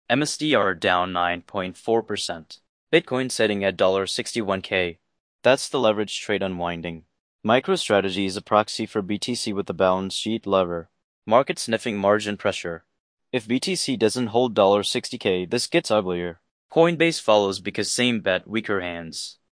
MSTR down 9.4%. Bitcoin setting at $61K. That's the leverage trade unwinding. MicroStrategy is a proxy for BTC with the balance sheet lever. Market sniffing margin pressure. If BTC doesn't hold $60K, this gets uglier. Coinbase follows because same bet, weaker hands.